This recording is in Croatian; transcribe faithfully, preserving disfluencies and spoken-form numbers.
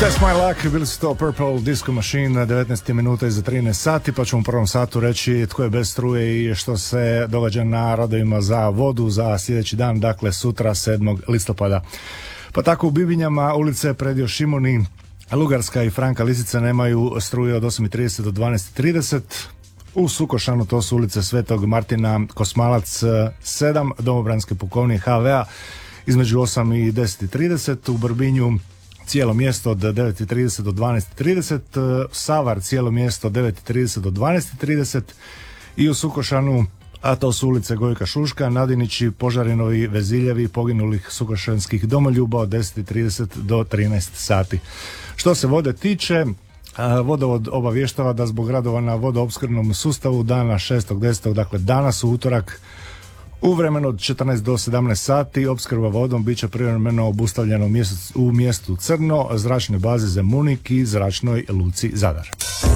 Test My Luck, bili su to Purple Disco Machine, devetnaest minuta iza trinaest sati, pa ćemo u prvom satu reći tko je bez struje i što se događa na radovima za vodu za sljedeći dan, dakle sutra sedmog listopada. Pa tako u Bibinjama ulice Predio Šimuni, Lugarska i Franka Lisica nemaju struje od osam i trideset do dvanaest i trideset. U Sukošanu to su ulice Svetog Martina Kosmalac sedam, Domobranske pukovnije H V-a između osam i deset i trideset, u Brbinju cijelo mjesto od devet i trideset do dvanaest i trideset, Savar cijelo mjesto od devet i trideset do dvanaest i trideset i u Sukošanu, a to su ulice Gojka Šuška, Nadinići, Požarinovi, Veziljevi, poginulih sukošanskih domoljuba od deset i trideset do trinaest sati. Što se vode tiče, vodovod obavještava da zbog radova na vodoopskrbnom sustavu dana šestog desetog, dakle danas u utorak, u vremenu od četrnaest do sedamnaest sati opskrba vodom bit će privremeno obustavljena u mjestu, u mjestu Crno, zračnoj bazi Zemunik i zračnoj luci Zadar.